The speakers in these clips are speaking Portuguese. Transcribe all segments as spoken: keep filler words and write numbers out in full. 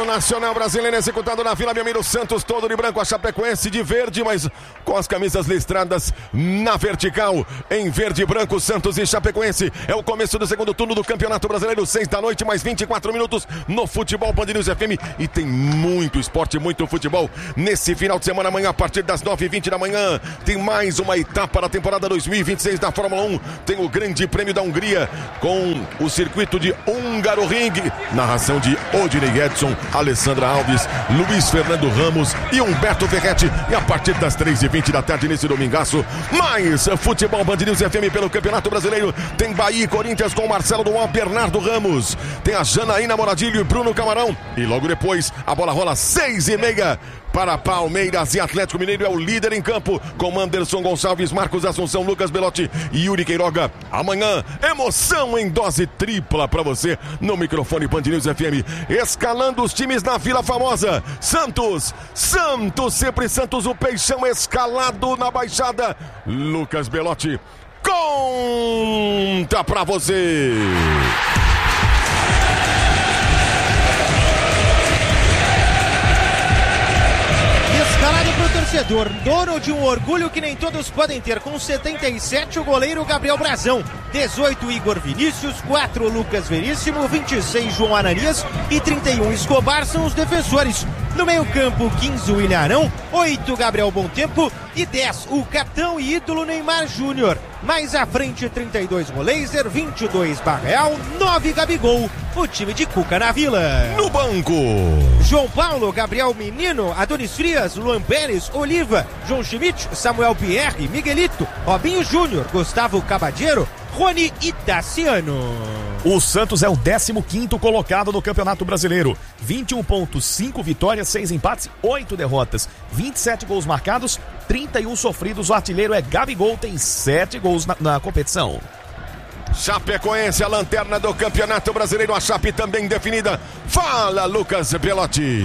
Nacional brasileiro executado na Vila Belmiro. Santos todo de branco, a Chapecoense de verde, mas com as camisas listradas na vertical. Em verde e branco, Santos e Chapecoense. É o começo do segundo turno do Campeonato Brasileiro. Seis da noite, mais vinte e quatro minutos no Futebol Band News F M. E tem muito esporte, muito futebol nesse final de semana. Amanhã, a partir das nove e vinte da manhã, tem mais uma etapa da temporada dois mil e vinte e seis da Fórmula um. Tem o Grande Prêmio da Hungria com o circuito de Hungaroring. Narração de Odinei Edson, Alessandra Alves, Luiz Fernando Ramos e Humberto Ferretti. E a partir das três e vinte da tarde nesse domingaço, mais Futebol Band News F M pelo Campeonato Brasileiro. Tem Bahia e Corinthians com Marcelo Duan, Bernardo Ramos. Tem a Janaína Moradilho e Bruno Camarão. E logo depois a bola rola seis e meia para Palmeiras e Atlético Mineiro. É o líder em campo com Anderson Gonçalves, Marcos Assunção, Lucas Belotti e Yuri Queiroga. Amanhã, emoção em dose tripla para você no microfone Band News F M. Escalando os times na Vila Famosa. Santos, Santos, sempre Santos, o Peixão escalado na Baixada. Lucas Belotti conta pra você. Escalado pro torcedor, dono de um orgulho que nem todos podem ter. Com setenta e sete, o goleiro Gabriel Brazão. dezoito, Igor Vinícius. quatro, Lucas Veríssimo. vinte e seis, João Ananias. E trinta e um, Escobar são os defensores. No meio campo, quinze, William Arão. oito, Gabriel Bontempo. E dez, o capitão e ídolo Neymar Júnior. Mais à frente, trinta e dois, Moleiser. vinte e dois, Barreal. nove, Gabigol. O time de Cuca na Vila. No banco, João Paulo, Gabriel Menino, Adonis Frias, Luan Pérez, Oliva, João Schmidt, Samuel Pierre, Miguelito, Robinho Júnior, Gustavo Cabadeiro, Rony e Daciano. O Santos é o décimo quinto colocado no Campeonato Brasileiro. vinte e um pontos, cinco vitórias, seis empates, oito derrotas. vinte e sete gols marcados, trinta e um sofridos. O artilheiro é Gabigol, tem sete gols na, na competição. Chapecoense, a lanterna do Campeonato Brasileiro. A Chape também definida. Fala, Lucas Belotti.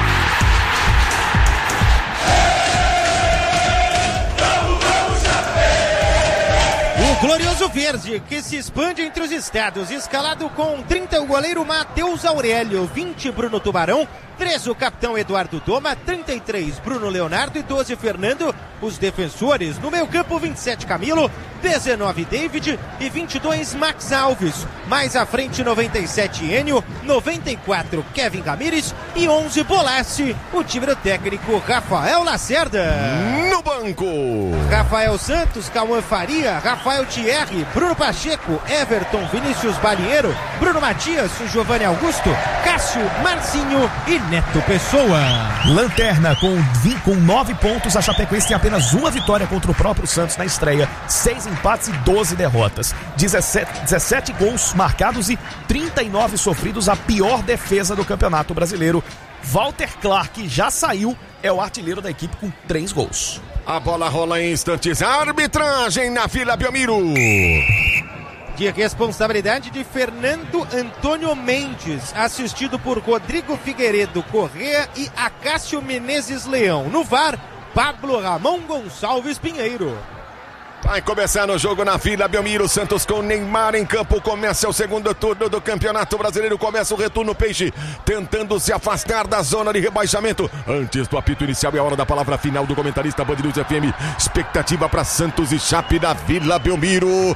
O glorioso verde que se expande entre os estados. Escalado com trinta, o goleiro Matheus Aurélio. vinte, Bruno Tubarão. treze, o capitão Eduardo Toma. trinta e três, Bruno Leonardo. E doze, Fernando. Os defensores. No meio campo, vinte e sete, Camilo. dezenove, David. E vinte e dois, Max Alves. Mais à frente, noventa e sete, Enio. noventa e quatro, Kevin Ramírez. E onze, Bolassi. O time do técnico Rafael Lacerda. No banco, Rafael Santos, Cauã Faria, Rafael Thierry, Bruno Pacheco, Everton, Vinícius Balieiro, Bruno Matias, Giovanni Augusto, Cássio, Marcinho e Neto Pessoa. Lanterna com, com nove pontos, a Chapecoense tem apenas uma vitória contra o próprio Santos na estreia, seis empates e doze derrotas, dezessete, dezessete gols marcados e trinta e nove sofridos, a pior defesa do Campeonato Brasileiro. Walter Clark já saiu, é o artilheiro da equipe com três gols. A bola rola em instantes. A arbitragem na Vila Belmiro. De responsabilidade de Fernando Antônio Mendes, assistido por Rodrigo Figueiredo Correa e Acácio Menezes Leão. No V A R, Pablo Ramon Gonçalves Pinheiro. Vai começar no jogo na Vila Belmiro. Santos com Neymar em campo. Começa o segundo turno do Campeonato Brasileiro. Começa o retorno Peixe, tentando se afastar da zona de rebaixamento. Antes do apito inicial, é a hora da palavra final do comentarista Band News F M. Expectativa para Santos e Chape da Vila Belmiro.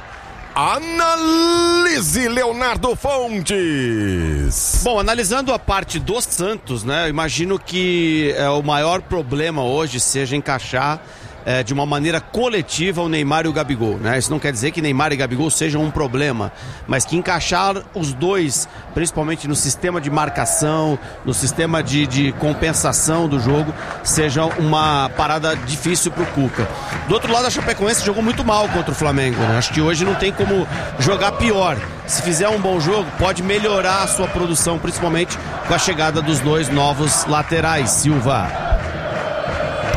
Analise, Leonardo Fontes. Bom, analisando a parte do Santos, né? Imagino que é, o maior problema hoje seja encaixar É, de uma maneira coletiva o Neymar e o Gabigol, né? Isso não quer dizer que Neymar e Gabigol sejam um problema, mas que encaixar os dois, principalmente no sistema de marcação, no sistema de, de compensação do jogo, seja uma parada difícil pro Cuca. Do outro lado, a Chapecoense jogou muito mal contra o Flamengo, né? Acho que hoje não tem como jogar pior. Se fizer um bom jogo, pode melhorar a sua produção, principalmente com a chegada dos dois novos laterais, Silva.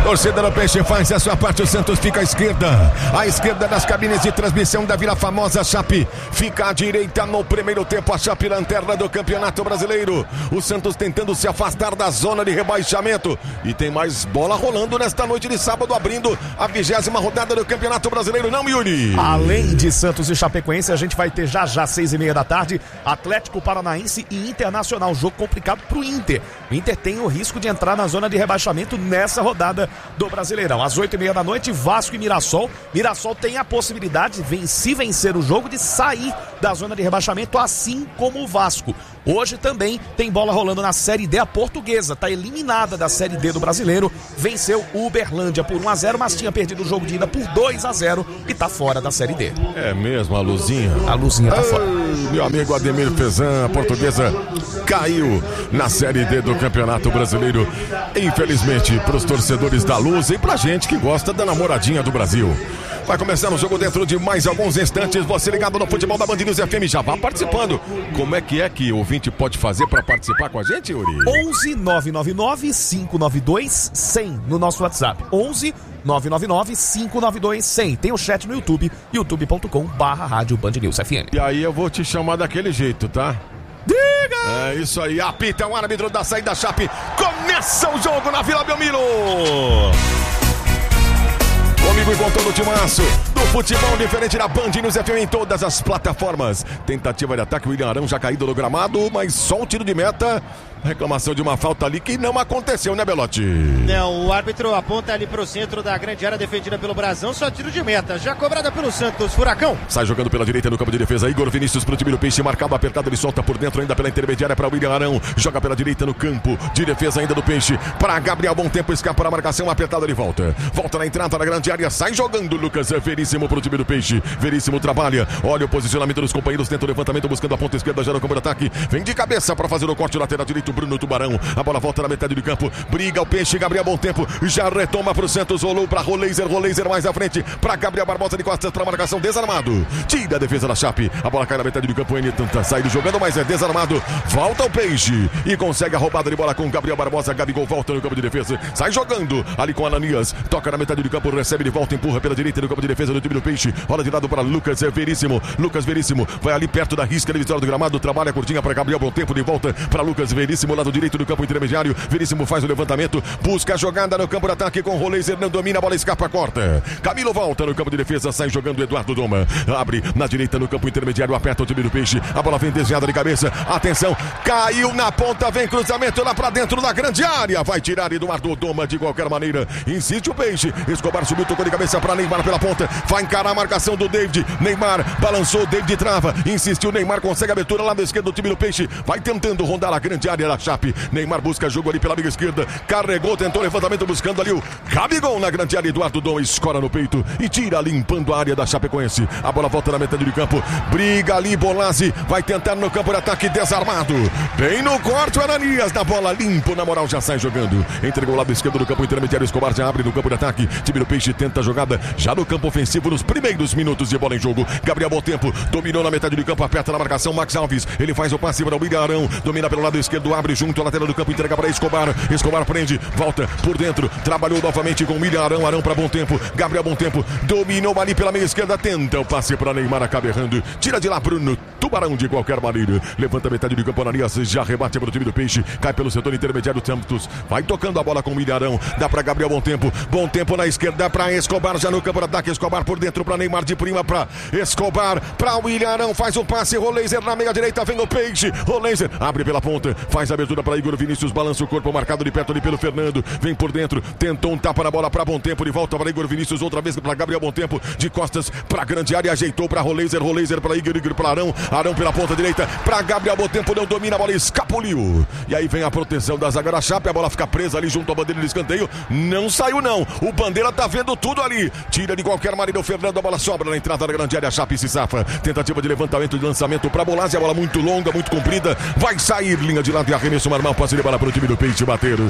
Torcida do Peixe faz a sua parte, o Santos fica à esquerda. À esquerda das cabines de transmissão da Vila Famosa. Chape fica à direita no primeiro tempo. A Chape lanterna do Campeonato Brasileiro. O Santos tentando se afastar da zona de rebaixamento. E tem mais bola rolando nesta noite de sábado, abrindo a vigésima rodada do Campeonato Brasileiro, não, Yuri? Além de Santos e Chapecoense, a gente vai ter já já seis e meia da tarde Atlético Paranaense e Internacional. Jogo complicado pro Inter. O Inter tem o risco de entrar na zona de rebaixamento nessa rodada do Brasileirão. Às oito e meia da noite, Vasco e Mirassol. Mirassol tem a possibilidade, se vencer o jogo, de sair da zona de rebaixamento, assim como o Vasco. Hoje também tem bola rolando na Série D. A Portuguesa está eliminada da Série D do Brasileiro. Venceu o Uberlândia por um a zero, mas tinha perdido o jogo de ida por dois a zero e está fora da Série D. É mesmo, a Luzinha? A Luzinha está fora. Meu amigo Ademir Fezan, a Portuguesa caiu na Série D do Campeonato Brasileiro. Infelizmente, para os torcedores da Luz e para a gente que gosta da namoradinha do Brasil. Vai começar o jogo dentro de mais alguns instantes. Você ligado no futebol da Band News F M, já vá participando. Como é que é que o ouvinte pode fazer para participar com a gente, Yuri? onze nove nove nove cinco nove dois cem no nosso WhatsApp. onze nove nove nove cinco nove dois cem. Tem o chat no YouTube, youtube ponto com barra rádio Band News F M. E aí eu vou te chamar daquele jeito, tá? Diga! É isso aí, apita o árbitro da saída da Chape. Começa o jogo na Vila Belmiro. Comigo e com todo o timaço do futebol diferente da Band News F M em todas as plataformas. Tentativa de ataque, o William Arão já caído no gramado, mas só um tiro de meta. Reclamação de uma falta ali que não aconteceu, né, Belotti? Não, o árbitro aponta ali pro centro da grande área defendida pelo Brasão, só tiro de meta, já cobrada pelo Santos. Furacão sai jogando pela direita no campo de defesa, Igor Vinícius pro time do Peixe, marcado, apertado, ele solta por dentro ainda pela intermediária para William Arão, joga pela direita no campo de defesa ainda do Peixe, para Gabriel, bom tempo, escapa na marcação, apertada de volta, volta na entrada da grande área, sai jogando Lucas Veríssimo pro time do Peixe, Veríssimo trabalha, olha o posicionamento dos companheiros, tenta o levantamento, buscando a ponta esquerda, já no campo de ataque, vem de cabeça para fazer o corte lateral direito, Bruno Tubarão, a bola volta na metade do campo, briga o Peixe, Gabriel, bom tempo, já retoma pro Santos, rolou pra Roleiser, Roleiser mais à frente, pra Gabriel Barbosa de costas pra marcação, desarmado, tira a defesa da Chape, a bola cai na metade do campo, N tenta sair jogando, mas é desarmado, volta o Peixe e consegue a roubada de bola com Gabriel Barbosa, Gabigol volta no campo de defesa, sai jogando ali com Ananias, toca na metade do campo, recebe de volta, empurra pela direita no campo de defesa do time do Peixe, rola de lado para Lucas Veríssimo, Lucas Veríssimo vai ali perto da risca de vitória do gramado, trabalha a curtinha para Gabriel, bom tempo de volta para Lucas Veríssimo, lado direito do campo intermediário, Veríssimo faz o levantamento, busca a jogada no campo de ataque com o Roleiser, não domina, a bola escapa, corta, Camilo volta no campo de defesa, sai jogando Eduardo Doma, abre na direita no campo intermediário, aperta o time do Peixe, a bola vem desviada de cabeça, atenção, caiu na ponta, vem cruzamento lá pra dentro da grande área, vai tirar Eduardo Doma de qualquer maneira, insiste o Peixe, Escobar subiu, tocou de cabeça pra Neymar pela ponta, vai encarar a marcação do David, Neymar balançou, David trava, insistiu, Neymar consegue a abertura lá da esquerda do time do Peixe, vai tentando rondar a grande área da Chape, Neymar busca jogo ali pela amiga esquerda, carregou, tentou levantamento buscando ali o Gabigol na grande área, Eduardo Dom escora no peito e tira limpando a área da Chapecoense, a bola volta na metade do campo, briga ali Bolazzi, vai tentar no campo de ataque desarmado, bem no corte o Ananias, da bola limpo, na moral já sai jogando, entregou o lado esquerdo do campo intermediário, Escobar já abre no campo de ataque, time do Peixe tenta a jogada já no campo ofensivo nos primeiros minutos de bola em jogo, Gabriel bom tempo, dominou na metade do campo, aperta na marcação, Max Alves, ele faz o passe para o William Arão, domina pelo lado esquerdo, abre junto à lateral do campo, entrega para Escobar, Escobar prende, volta por dentro, trabalhou novamente com William Arão, Arão para bom tempo, Gabriel bom tempo, dominou ali pela meia esquerda, tenta o passe para Neymar, acaba errando, tira de lá Bruno Tubarão de qualquer maneira, levanta a metade do campo, Ananias já rebate para o time do Peixe, cai pelo setor intermediário, Santos vai tocando a bola com William Arão, dá para Gabriel bom tempo, bom tempo na esquerda para Escobar, já no campo de ataque, Escobar por dentro para Neymar de prima, para Escobar, para William Arão, faz o passe, Roleiser na meia direita, vem o Peixe, Roleiser abre pela ponta, faz a abertura para Igor Vinícius, balança o corpo marcado de perto ali pelo Fernando, vem por dentro, tentou um tapa na bola para bom tempo, de volta para Igor Vinícius, outra vez para Gabriel bom tempo, de costas para grande área, ajeitou para Roleiser, Roleiser para Igor, Igor para Arão, Arão pela ponta direita, para Gabriel bom tempo, não domina, a bola escapuliu, e aí vem a proteção da zaga da Chape, a bola fica presa ali junto à bandeira de escanteio, não saiu não, o Bandeira tá vendo tudo ali, tira de qualquer maneira o Fernando, a bola sobra na entrada da grande área, a Chape se safa, tentativa de levantamento de lançamento para Bolazzi, a bola muito longa, muito comprida, vai sair, linha de lado e arremesso normal, passe de bola para o time do Peixe bater, come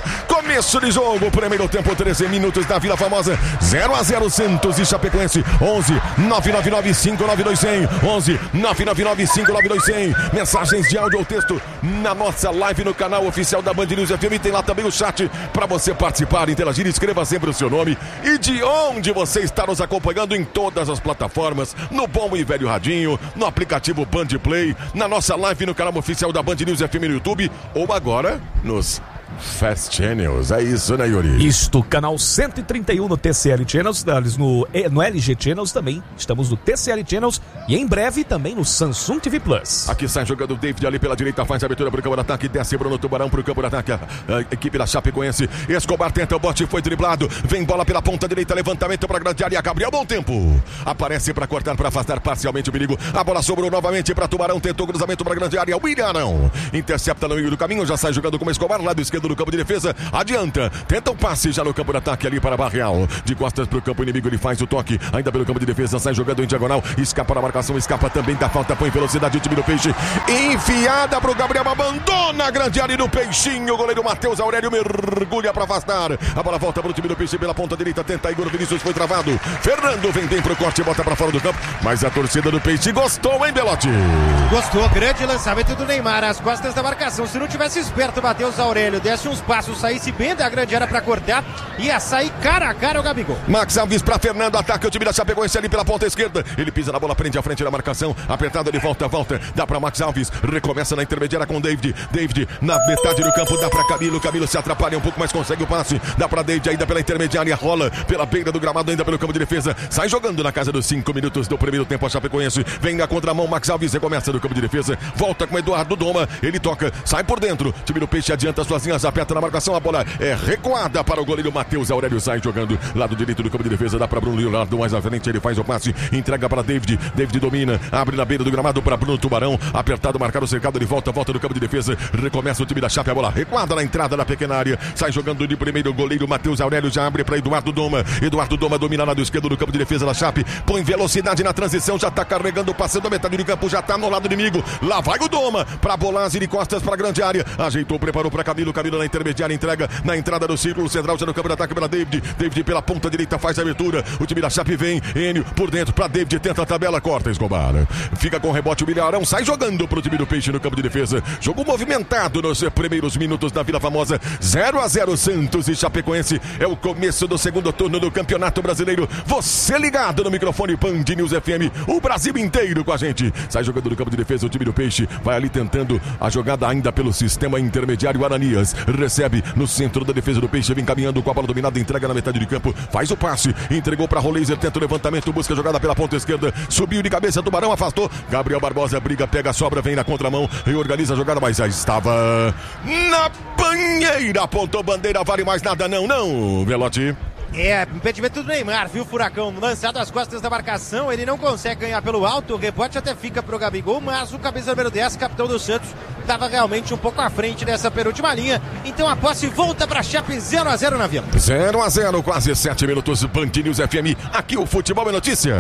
Começo de jogo, primeiro tempo, treze minutos da Vila Formosa, zero a zero Santos e Chapecoense. Onze nove nove nove cinco nove dois zero zero. Onze nove nove nove cinco nove dois zero zero. Mensagens de áudio ou texto na nossa live no canal oficial da Band News F M. Tem lá também o chat para você participar, interagir. Escreva sempre o seu nome e de onde você está nos acompanhando em todas as plataformas, no bom e velho radinho, no aplicativo Band Play, na nossa live no canal oficial da Band News F M no YouTube ou agora nos Fast Channels. É isso, né, Yuri? Isto, canal cento e trinta e um no T C L Channels, no, no L G Channels também. Estamos no T C L Channels e em breve também no Samsung T V Plus. Aqui sai jogando o David ali pela direita, faz a abertura para o campo de ataque, desce Bruno Tubarão para o campo de ataque. A, a equipe da Chapecoense, Escobar tenta o bote, foi driblado, vem bola pela ponta direita, levantamento para a grande área, Gabriel, bom tempo. Aparece para cortar, para afastar parcialmente o perigo. A bola sobrou novamente para Tubarão, tentou cruzamento para a grande área, William não. Intercepta no meio do caminho, já sai jogando com Escobar, lado esquerdo do campo de defesa, adianta, tenta um passe já no campo de ataque ali para Barreal, de costas para o campo inimigo, ele faz o toque, ainda pelo campo de defesa, sai jogando em diagonal, escapa na marcação, escapa também da falta, põe velocidade o time do Peixe, enfiada para o Gabriel, abandona a grande área do Peixinho, o goleiro Matheus Aurélio mergulha para afastar, a bola volta para o time do Peixe pela ponta direita, tenta Igor Vinícius, foi travado, Fernando vem dentro, corte, bota para fora do campo, mas a torcida do Peixe gostou, hein, Belotti? Gostou, grande lançamento do Neymar, às costas da marcação, se não tivesse esperto, Matheus Aurélio, desce uns passos, saísse bem da grande área para cortar, ia sair cara a cara o Gabigol. Max Alves para Fernando, ataca o time da Chapecoense ali pela ponta esquerda, ele pisa na bola, prende à frente da marcação, apertado, ele volta, volta, dá para Max Alves, recomeça na intermediária com David, David na metade do campo, dá para Camilo, Camilo se atrapalha um pouco, mas consegue o passe, dá para David ainda pela intermediária, rola pela beira do gramado, ainda pelo campo de defesa, sai jogando na casa dos cinco minutos do primeiro tempo a Chapecoense, vem na contramão, Max Alves recomeça do campo de defesa, volta com Eduardo Doma, ele toca, sai por dentro, time do Peixe adianta suas linhas, aperta na marcação, a bola é recuada para o goleiro Matheus Aurélio, sai jogando lado direito do campo de defesa, dá para Bruno Leonardo, mais à frente ele faz o passe, entrega para David, David domina, abre na beira do gramado para Bruno Tubarão, apertado, marcado o cercado, ele volta, volta do campo de defesa, recomeça o time da Chape, a bola recuada na entrada da pequena área, sai jogando de primeiro o goleiro Matheus Aurélio, já abre para Eduardo Doma, Eduardo Doma domina lado esquerdo do campo de defesa da Chape, põe velocidade na transição, já tá carregando, passando a metade do campo, já tá no lado inimigo, lá vai o Doma, para Bolazzi de costas para a grande área, ajeitou, preparou para Camilo, Camilo na intermediária, entrega na entrada do círculo central, já no campo de ataque para David, David pela ponta direita faz a abertura, o time da Chape vem, Enio por dentro para David, tenta a tabela, corta Escobar, fica com rebote o Milharão, sai jogando pro time do Peixe no campo de defesa, jogo movimentado nos primeiros minutos da Vila Formosa, zero a zero Santos e Chapecoense, é o começo do segundo turno do Campeonato Brasileiro, você ligado no microfone Band News F M, o Brasil inteiro com a gente, sai jogando no campo de defesa o time do Peixe, vai ali tentando a jogada ainda pelo sistema intermediário, Aranias recebe no centro da defesa do Peixe, vem caminhando com a bola dominada, entrega na metade de campo, faz o passe, entregou para Roleiser, tenta o levantamento, busca a jogada pela ponta esquerda, subiu de cabeça, Tubarão afastou, Gabriel Barbosa briga, pega a sobra, vem na contramão, reorganiza a jogada, mas já estava na banheira, apontou bandeira, vale mais nada, não, não, Velotti. É, impedimento do Neymar, viu, Furacão? Lançado às costas da marcação, ele não consegue ganhar pelo alto, o rebote até fica pro Gabigol, mas o camisa número dez, capitão do Santos, estava realmente um pouco à frente dessa penúltima linha, então a posse volta pra Chape, zero a zero na Vila. zero a zero, quase sete minutos, Band News F M, aqui o futebol é notícia.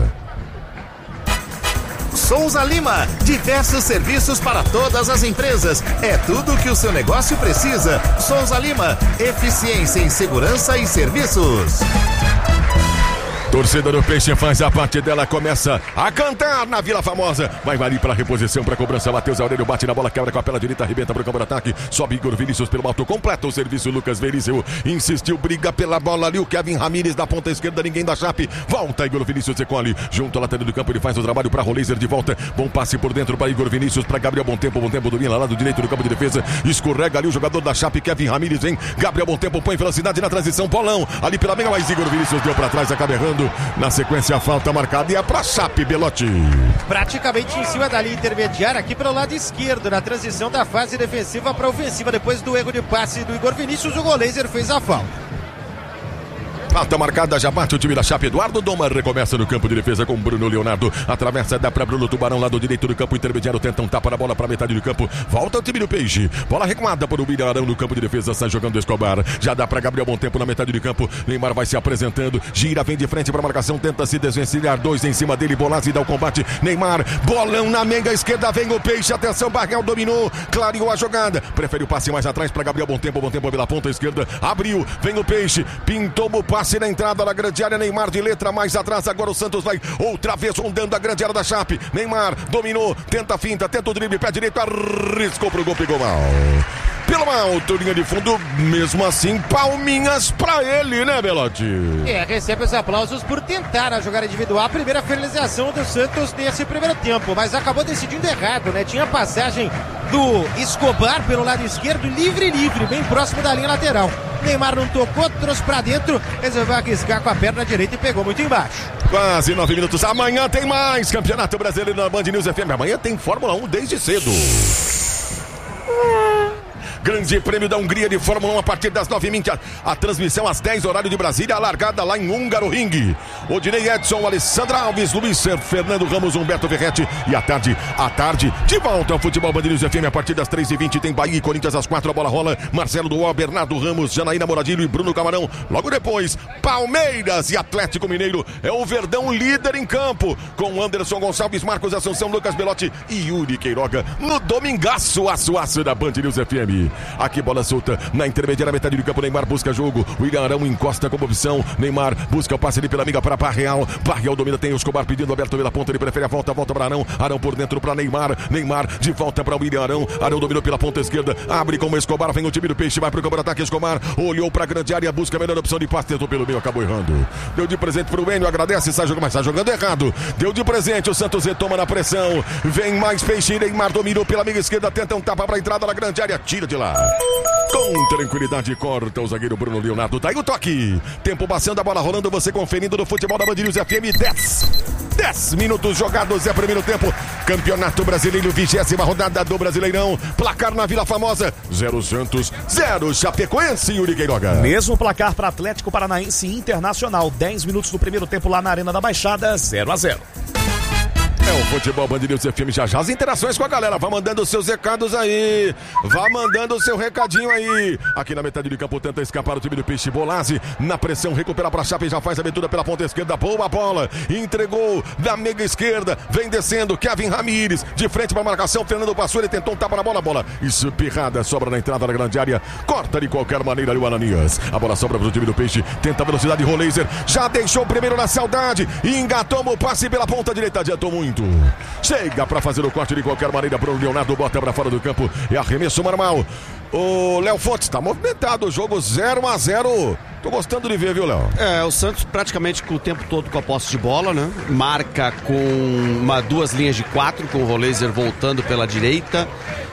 Souza Lima, diversos serviços para todas as empresas. É tudo que o seu negócio precisa. Souza Lima, eficiência em segurança e serviços. Torcida do Peixe faz a parte dela, começa a cantar na Vila Formosa. Vai ali para a reposição, para a cobrança. Matheus Aurélio bate na bola, quebra com a pela direita, arrebenta para o campo de ataque. Sobe Igor Vinícius pelo alto, completa o serviço. Lucas Veríssimo insistiu, briga pela bola ali. O Kevin Ramírez da ponta esquerda, ninguém da Chape. Volta Igor Vinícius, recolhe junto à lateral do campo. Ele faz o trabalho para Roleiser de volta. Bom passe por dentro para Igor Vinícius, para Gabriel Bom Tempo. Bom Tempo domina lá do direito do campo de defesa. Escorrega ali o jogador da Chape, Kevin Ramírez, hein? Gabriel Bom Tempo põe velocidade na transição. Bolão ali pela meia, mas Igor Vinícius deu para trás, acaba errando. Na sequência, a falta marcada e é para Chape, Belotti. Praticamente em cima da linha intermediária, aqui pelo lado esquerdo, na transição da fase defensiva para ofensiva, depois do erro de passe do Igor Vinícius, o Roleiser fez a falta. Falta marcada, já bate o time da Chape. Eduardo Doma recomeça no campo de defesa com Bruno Leonardo. Atravessa, dá pra Bruno Tubarão, lado direito do campo intermediário. Tenta um tapa na bola pra metade do campo. Volta o time do Peixe. Bola recuada para o William Arão no campo de defesa. Sai jogando Escobar. Já dá pra Gabriel Bom Tempo na metade do campo. Neymar vai se apresentando. Gira, vem de frente pra marcação. Tenta se desvencilhar. Dois em cima dele. Bolazzi dá o combate. Neymar, bolão na meia esquerda. Vem o Peixe. Atenção, Barrel dominou. Clareou a jogada. Prefere o passe mais atrás pra Gabriel Bom Tempo. Bom Tempo pela ponta esquerda. Abriu. Vem o Peixe. Pintou o passe na entrada da grande área. Neymar de letra mais atrás. Agora o Santos vai outra vez rondando a grande área da Chape. Neymar dominou. Tenta a finta. Tenta o drible. Pé direito. Arriscou pro gol. Pegou mal. Pelo alto, linha de fundo, mesmo assim, palminhas pra ele, né, Belotti? É, recebe os aplausos por tentar a jogada individual, a primeira finalização do Santos nesse primeiro tempo, mas acabou decidindo errado, né? Tinha passagem do Escobar pelo lado esquerdo, livre, livre, bem próximo da linha lateral. Neymar não tocou, trouxe pra dentro, resolveu arriscar com a perna direita e pegou muito embaixo. Quase nove minutos, amanhã tem mais Campeonato Brasileiro na Band News F M. Amanhã tem Fórmula um desde cedo. Grande Prêmio da Hungria de Fórmula um a partir das nove e vinte. A, a transmissão às dez, horário de Brasília, a largada lá em Húngaro Ring. Odinei Edson, Alessandra Alves, Luiz Fernando Ramos, Humberto Verretti. E à tarde, à tarde, de volta ao Futebol Band News F M a partir das três e vinte. Tem Bahia e Corinthians às quatro, a bola rola. Marcelo Duó, Bernardo Ramos, Janaína Moradilho e Bruno Camarão. Logo depois, Palmeiras e Atlético Mineiro. É o Verdão líder em campo, com Anderson Gonçalves, Marcos Assunção, Lucas Belotti e Yuri Queiroga. No domingaço, aço, aço da Band News F M. Aqui bola solta na intermediária, metade do campo. Neymar busca jogo. O William Arão encosta como opção. Neymar busca o passe ali pela amiga para Barreal. Barreal domina, tem o Escobar pedindo aberto pela ponta. Ele prefere a volta, volta para Arão. Arão por dentro para Neymar. Neymar de volta para o William Arão. Arão dominou pela ponta esquerda. Abre como Escobar. Vem o time do Peixe. Vai para o campo de ataque. Escobar olhou para a grande área. Busca a melhor opção de passe. Tentou pelo meio. Acabou errando. Deu de presente para o Enio. Agradece. Sai jogando, mas está jogando errado. Deu de presente. O Santos retoma na pressão. Vem mais Peixe. Neymar dominou pela amiga esquerda. Tenta um tapa para a entrada da grande área. Tira de lá. Com tranquilidade, corta o zagueiro Bruno Leonardo. Tá aí o toque. Tempo passando, a bola rolando. Você conferindo no futebol da Band News F M. dez minutos jogados, é primeiro tempo. Campeonato Brasileiro, vigésima rodada do Brasileirão. Placar na Vila Formosa: zero Santos, zero Chapecoense. Yuri Queiroga. Mesmo placar para Atlético Paranaense Internacional. dez minutos do primeiro tempo lá na Arena da Baixada, zero a zero. É o Futebol Band News F M, já já as interações com a galera. Vá mandando os seus recados aí. Vá mandando o seu recadinho aí. Aqui na metade do campo tenta escapar o time do Peixe. Bolazzi na pressão, recupera pra Chape, já faz a abertura pela ponta esquerda. Boa bola, entregou da mega esquerda. Vem descendo, Kevin Ramires de frente pra marcação. Fernando passou, ele tentou um tapa na bola. Bola espirrada, sobra na entrada da grande área. Corta de qualquer maneira ali o Ananias. A bola sobra pro time do Peixe. Tenta a velocidade, Roleiser. Já deixou o primeiro na saudade. E engatou o passe pela ponta direita. Adiantou muito. Chega pra fazer o corte de qualquer maneira pro Leonardo, bota pra fora do campo e arremesso normal. O Léo Fontes tá movimentado, o jogo zero a zero. Tô gostando de ver, viu, Léo? É, o Santos praticamente com o tempo todo com a posse de bola, né? Marca com uma, duas linhas de quatro, com o Roleiser voltando pela direita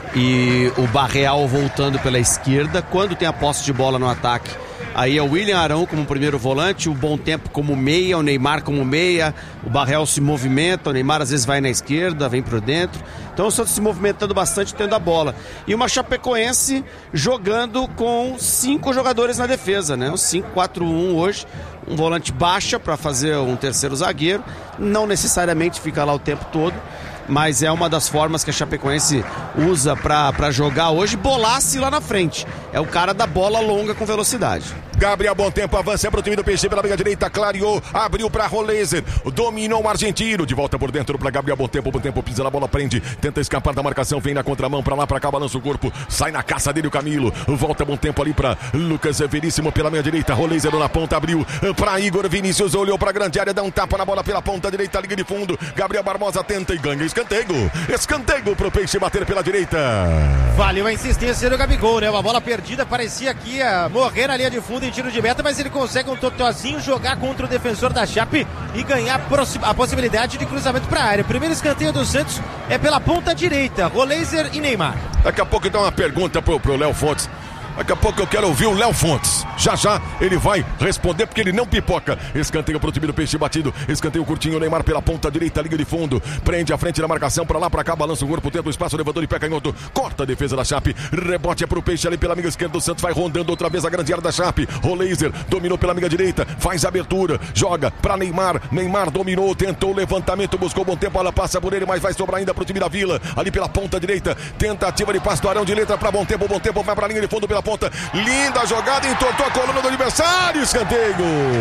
e o Barreal voltando pela esquerda. Quando tem a posse de bola no ataque, aí é o William Arão como primeiro volante, o Bom Tempo como meia, o Neymar como meia, o Barreal se movimenta, o Neymar às vezes vai na esquerda, vem por dentro. Então o Santos se movimentando bastante, tendo a bola. E uma Chapecoense jogando com cinco jogadores na defesa, né? O cinco quatro um hoje, um volante baixa para fazer um terceiro zagueiro, não necessariamente fica lá o tempo todo, mas é uma das formas que a Chapecoense usa pra jogar hoje. Bolazzi lá na frente, é o cara da bola longa com velocidade. Gabriel Bom Tempo avança pro time do Peixe pela meia direita, clareou, abriu pra Roleiser, dominou o argentino, de volta por dentro pra Gabriel Bom Tempo. Bom Tempo pisa na bola, prende, tenta escapar da marcação, vem na contramão, pra lá, pra cá, balança o corpo, sai na caça dele o Camilo, volta Bom Tempo ali pra Lucas Veríssimo pela meia direita, Roleiser na ponta, abriu pra Igor Vinícius, olhou pra grande área, dá um tapa na bola pela ponta direita, liga de fundo, Gabriel Barbosa tenta e ganha escanteio, escanteio pro Peixe bater pela direita. Valeu a insistência do Gabigol, né? Uma bola perdida, parecia que ia morrer na linha de fundo em tiro de meta, mas ele consegue um totozinho jogar contra o defensor da Chape e ganhar a possibilidade de cruzamento para a área. Primeiro escanteio do Santos é pela ponta direita, Roleiser e Neymar. Daqui a pouco dá uma pergunta pro, pro Léo Fontes. Daqui a pouco eu quero ouvir o Léo Fontes. Já já ele vai responder porque ele não pipoca. Escanteio pro time do Peixe batido. Escanteio curtinho, Neymar pela ponta direita, liga de fundo. Prende a frente da marcação, pra lá, pra cá, balança o corpo dentro do espaço, levador de pé canhoto. Corta a defesa da Chape. Rebote é pro Peixe ali pela amiga esquerda do Santos. Vai rondando outra vez a grande área da Chape. Roleiser dominou pela amiga direita. Faz a abertura. Joga pra Neymar. Neymar dominou, tentou o levantamento, buscou bom tempo. Ela passa por ele, mas vai sobrar ainda pro time da Vila. Ali pela ponta direita. Tentativa de passe do Arão de letra pra bom tempo. Bom tempo vai pra linha de fundo pela ponta. Linda jogada, entortou a coluna do adversário. Escanteio.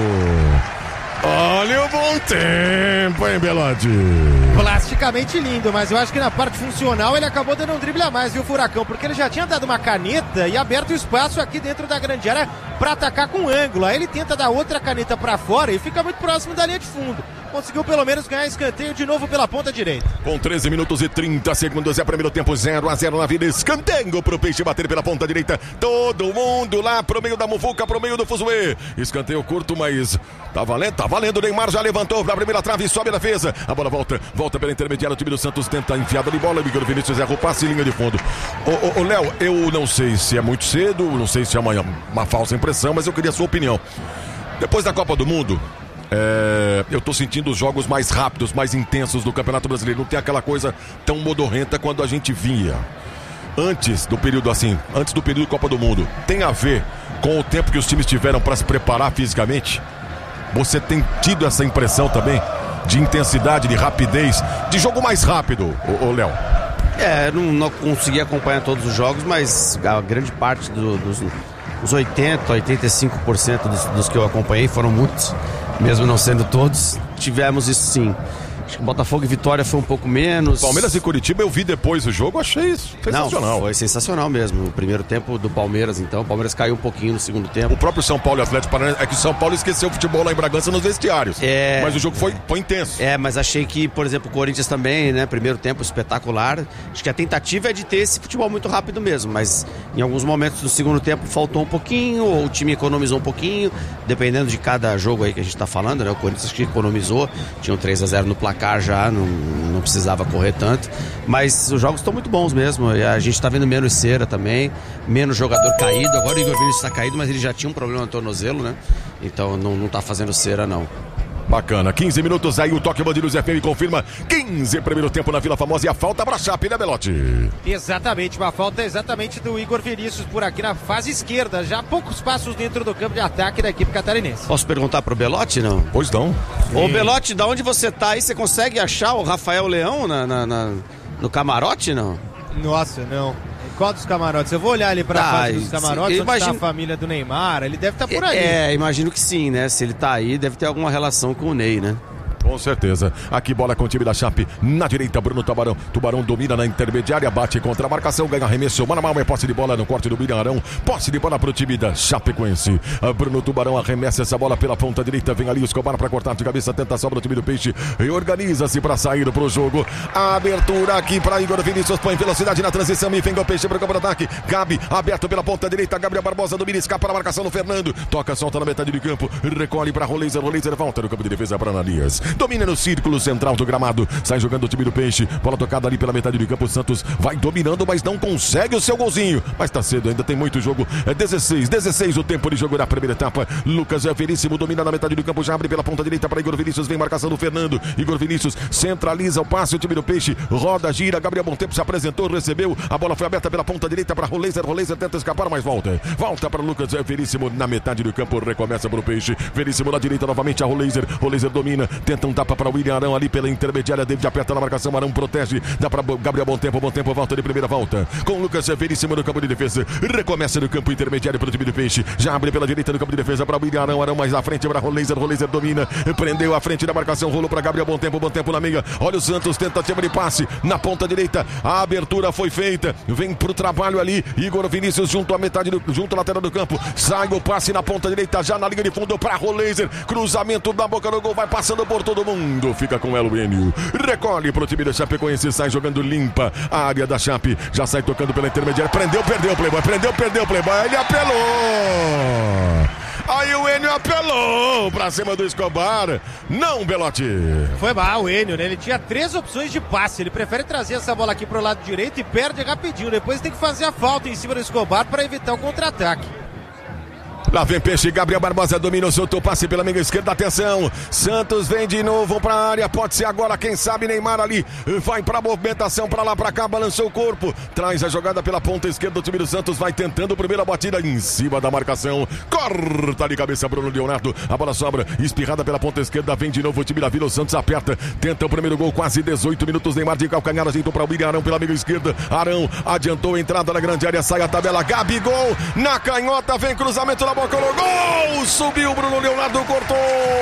Olha o bom tempo, hein, Belotti? Plasticamente lindo, mas eu acho que na parte funcional ele acabou dando um drible a mais, viu, Furacão? Porque ele já tinha dado uma caneta e aberto o espaço aqui dentro da grande área para atacar com ângulo. Aí ele tenta dar outra caneta para fora e fica muito próximo da linha de fundo. Conseguiu pelo menos ganhar escanteio de novo pela ponta direita. Com treze minutos e trinta segundos, é primeiro tempo, zero a zero na vida. Escanteio pro Peixe bater pela ponta direita. Todo mundo lá pro meio da muvuca, pro meio do fuzuê. Escanteio curto, mas tá valendo, tá valendo. O Neymar já levantou pra primeira trave e sobe a defesa. A bola volta, volta pela intermediária. O time do Santos tenta enfiada de bola. Miguel Vinícius erra o passe e linha de fundo. Ô, ô, ô Léo, eu não sei se é muito cedo, não sei se é uma, uma falsa impressão, mas eu queria a sua opinião. Depois da Copa do Mundo, É, eu tô sentindo os jogos mais rápidos, mais intensos do Campeonato Brasileiro. Não tem aquela coisa tão modorrenta quando a gente via antes do período assim, antes do período Copa do Mundo. Tem a ver com o tempo que os times tiveram para se preparar fisicamente? Você tem tido essa impressão também de intensidade, de rapidez, de jogo mais rápido, ô, ô Léo? É, não, não consegui acompanhar todos os jogos, mas a grande parte do, dos os oitenta, oitenta e cinco por cento dos, dos que eu acompanhei foram muitos. Mesmo não sendo todos, tivemos isso sim. Acho que Botafogo e Vitória foi um pouco menos. Palmeiras e Curitiba eu vi depois do jogo, achei isso sensacional. Não, foi sensacional mesmo. O primeiro tempo do Palmeiras, então. O Palmeiras caiu um pouquinho no segundo tempo. O próprio São Paulo e Atlético Paranaense, é que o São Paulo esqueceu o futebol lá em Bragança nos vestiários. É... Mas o jogo foi, foi intenso. É, mas achei que, por exemplo, o Corinthians também, né? Primeiro tempo espetacular. Acho que a tentativa é de ter esse futebol muito rápido mesmo, mas em alguns momentos do segundo tempo faltou um pouquinho, ou o time economizou um pouquinho, dependendo de cada jogo aí que a gente tá falando, né? O Corinthians acho que economizou, tinha um três a zero no placar já, não não precisava correr tanto, mas os jogos estão muito bons mesmo. A gente está vendo menos cera também, menos jogador caído. Agora o Igor Vinícius está caído, mas ele já tinha um problema no tornozelo, né? Então não, não tá fazendo cera não. Bacana, quinze minutos aí, o Toque Bandidos F M confirma quinze primeiro tempo na Vila Famosa e a falta pra Chape, né, Belotti? Exatamente, uma falta exatamente do Igor Vinícius por aqui na fase esquerda, já poucos passos dentro do campo de ataque da equipe catarinense. Posso perguntar pro Belotti, não? Pois não. Ô Belotti, da onde você tá aí, você consegue achar o Rafael Leão na, na, na, no camarote, não? Nossa, não. Qual dos camarotes? Eu vou olhar ali pra tá, fase dos camarotes, onde imagino... tá a família do Neymar, ele deve estar tá por aí. É, imagino que sim, né? Se ele tá aí, deve ter alguma relação com o Ney, né? Com certeza. Aqui bola com o time da Chape. Na direita, Bruno Tubarão. Tubarão domina na intermediária, bate contra a marcação, ganha arremesso. Mano a mano, é posse de bola no corte do William Arão. Posse de bola pro time da Chapecoense. A Bruno Tubarão arremessa essa bola pela ponta direita. Vem ali o Escobar pra cortar de cabeça. Tenta a sobra do time do Peixe. E organiza-se pra sair pro jogo. A abertura aqui pra Igor Vinícius. Põe velocidade na transição e vem o Peixe pro campo de ataque. Gabi, aberto pela ponta direita. Gabriel Barbosa domina, escapa na marcação no Fernando. Toca, solta na metade do campo. Recolhe pra Roleiser. Roleiser volta no campo de defesa pra Ananias. Domina no círculo central do gramado, sai jogando o time do Peixe, bola tocada ali pela metade do campo. Santos vai dominando, mas não consegue o seu golzinho, mas tá cedo, ainda tem muito jogo. É dezesseis, dezesseis o tempo de jogo na primeira etapa. Lucas é Veríssimo, domina na metade do campo, já abre pela ponta direita para Igor Vinícius, vem marcação do Fernando. Igor Vinícius centraliza o passe, o time do Peixe roda, gira. Gabriel Montempo se apresentou, recebeu, a bola foi aberta pela ponta direita para Roleiser. Roleiser tenta escapar, mas volta, volta para Lucas é Veríssimo na metade do campo, recomeça para o Peixe. Veríssimo na direita novamente, a Roleiser. Roleiser domina, tenta um tapa para William Arão ali pela intermediária, David aperta na marcação, Arão protege, dá para Gabriel Bom Tempo, Bom Tempo volta de primeira volta, com Lucas Veríssimo no campo de defesa, recomeça no campo intermediário para o time do Peixe, já abre pela direita no campo de defesa para William Arão, Arão mais à frente para Roleiser, Roleiser domina, prendeu a frente da marcação, rolou para Gabriel Bom Tempo, Bom Tempo na meia, olha o Santos, tentativa de passe, na ponta direita, a abertura foi feita, vem pro trabalho ali, Igor Vinícius junto à metade, do, junto à lateral do campo, sai o passe na ponta direita, já na linha de fundo para Roleiser, cruzamento da boca do gol, vai passando por todo mundo, fica com ela o Enio, recolhe pro time da Chapecoense, sai jogando limpa a área da Chape, já sai tocando pela intermediária, prendeu, perdeu o Playboy, prendeu, perdeu o Playboy, ele apelou, Aí o Enio apelou pra cima do Escobar. Não, Belotti. Foi mal o Enio, né? Ele tinha três opções de passe. Ele prefere trazer essa bola aqui pro lado direito e perde rapidinho. Depois tem que fazer a falta em cima do Escobar para evitar o contra-ataque. Lá vem Peixe, Gabriel Barbosa dominou, soltou o passe pela meia esquerda, atenção, Santos vem de novo pra área, pode ser agora, quem sabe Neymar ali, vai pra movimentação, pra lá, pra cá, balançou o corpo, traz a jogada pela ponta esquerda, o time do Santos vai tentando, primeira batida em cima da marcação, corta de cabeça Bruno Leonardo, a bola sobra, espirrada pela ponta esquerda, vem de novo o time da Vila, o Santos aperta, tenta o primeiro gol, quase dezoito minutos, Neymar de calcanhar, ajeitou pra William Arão pela meia esquerda, Arão adiantou a entrada na grande área, sai a tabela, Gabigol, na canhota, vem cruzamento na bola, colocou gol, subiu Bruno Leonardo, cortou,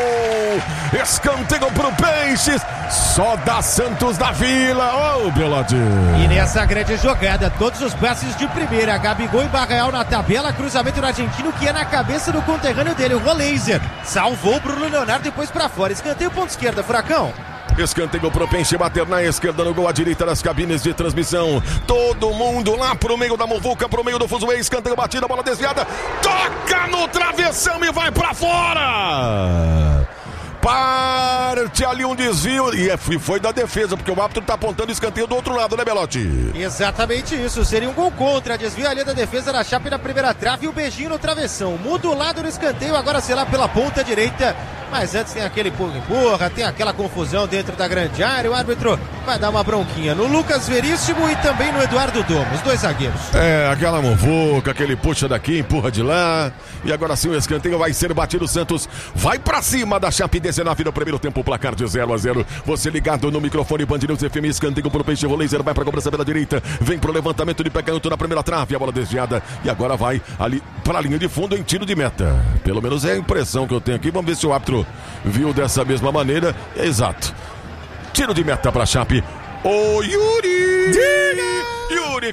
escanteio pro Peixes, só dá Santos da Vila, ô oh, Belotti. E nessa grande jogada, todos os passes de primeira, Gabigol e Barreal na tabela, cruzamento do argentino que é na cabeça do conterrâneo dele, o Roleiser, salvou o Bruno Leonardo depois pra fora, escanteio ponta esquerda, Furacão. Escanteio pro Peixe, bater na esquerda no gol, à direita das cabines de transmissão. Todo mundo lá pro meio da muvuca, pro meio do fuzuê, escanteio batida, bola desviada, toca no travessão e vai pra fora. Parte ali um desvio e foi da defesa, porque o árbitro tá apontando o escanteio do outro lado, né, Belotti? Exatamente isso, seria um gol contra, desvio ali da defesa da Chape na primeira trave e o beijinho no travessão. Muda o lado do escanteio, agora sei lá pela ponta direita, mas antes tem aquele empurra-empurra, tem aquela confusão dentro da grande área, o árbitro vai dar uma bronquinha no Lucas Veríssimo e também no Eduardo Domo, os dois zagueiros. É, aquela muvuca, aquele puxa daqui, empurra de lá, e agora sim o escanteio vai ser batido, o Santos vai pra cima da Chape, dezenove no primeiro tempo, placar de zero a zero, você ligado no microfone Band News F M, escanteio pro Peixe, Roleiser vai pra cobrança pela direita, vem pro levantamento de pé canhoto na primeira trave, a bola desviada, e agora vai ali pra linha de fundo em tiro de meta, pelo menos é a impressão que eu tenho aqui, vamos ver se o árbitro viu dessa mesma maneira, é exato, tiro de meta pra Chape, ô Yuri! Diga! Yuri